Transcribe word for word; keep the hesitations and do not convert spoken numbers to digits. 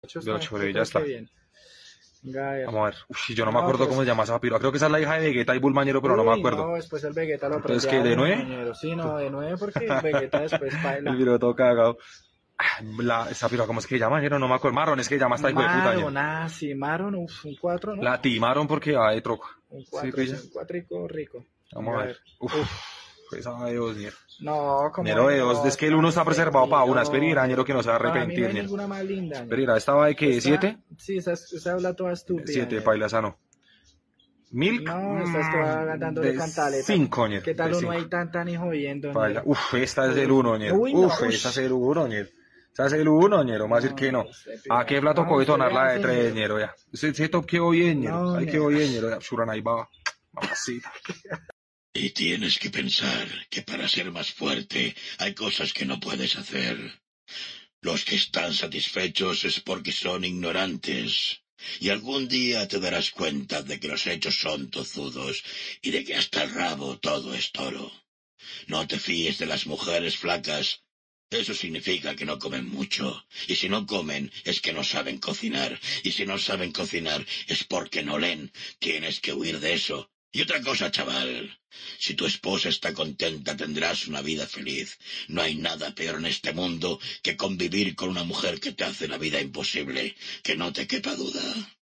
ocho De está, ocho, yo ya creo está. que bien. Venga, a ver. Vamos a ver. Uf, yo no me No, acuerdo pero cómo es... se llama esa piro. Creo que esa es la hija de Vegeta y Bulmañero, pero no me Uy, acuerdo. no, después el Vegeta lo Entonces, prende ¿qué? a ¿De uno, nueve? ñero. Sí, no, de nueve porque Vegeta después El baila. video todo cagado. Ah, La, esa piro, ¿cómo es que se llama? Ñero? No me acuerdo. Marron, es que se llama esta hijo de puta, ñero. Maron, ah, sí, Maron, uf, un cuatro, ¿no? La timaron porque va de troco. Un ¿Sí, cuatro, sí, pilla? un cuatrico rico. Vamos Venga, a a ver. ver. Uf, Uf, esa de Dios, ñero. no, como Ñero de de dos. Es dos, que el uno está parce, preservado para una. Esperirá, ñero, ñero. que no se va a Para mí no arrepentir, hay ñero. ninguna más linda, ñero. Esperirá, ¿esta va de qué? ¿De Esta, siete? sí, esa, es- esa es la toda estúpida, Siete, ñero. paila, esa no. Milk, No, esta es toda mm, dándole de cantaleta. cinco, ñero. ¿Qué tal De uno cinco. ahí tan tan y jodiendo, Paila. ñero? Uf, esta es el Uf, uno, ñero. uy, no, Uf, esta es ush. el uno, ñero. Esa es el uno, ñero. Vamos a decir No, que no. este ¿A piro. qué plato No, tocó usted detonar la de véase, tres, ñero. ñero? Ya. Ese, ese top quedó bien, ñero. No, Ahí quedó ñero. bien, ñero. Ya. Shuran ahí va. Mamacita. Y tienes que pensar que para ser más fuerte hay cosas que no puedes hacer. Los que están satisfechos es porque son ignorantes. Y algún día te darás cuenta de que los hechos son tozudos y de que hasta el rabo todo es toro. No te fíes de las mujeres flacas. Eso significa que no comen mucho. Y si no comen es que no saben cocinar. Y si no saben cocinar es porque no leen. Tienes que huir de eso. Y otra cosa, chaval. Si tu esposa está contenta tendrás una vida feliz. No hay nada peor en este mundo que convivir con una mujer que te hace la vida imposible. Que no te quepa duda.